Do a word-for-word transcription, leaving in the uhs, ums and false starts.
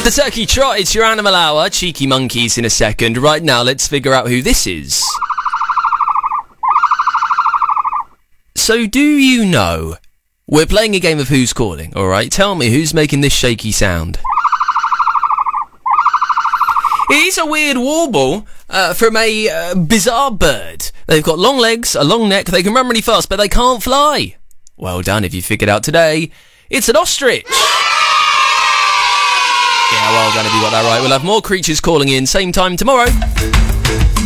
The Turkey Trot, it's your animal hour. Cheeky monkeys in a second. Right now, let's figure out who this is. So, do you know? We're playing a game of Who's Calling, alright? Tell me, who's making this shaky sound? It is a weird warble uh, from a uh, bizarre bird. They've got long legs, a long neck, they can run really fast, but they can't fly. Well done if you figured out today. It's an ostrich. Yeah, well done if you got that right. We'll have more creatures calling in, same time tomorrow.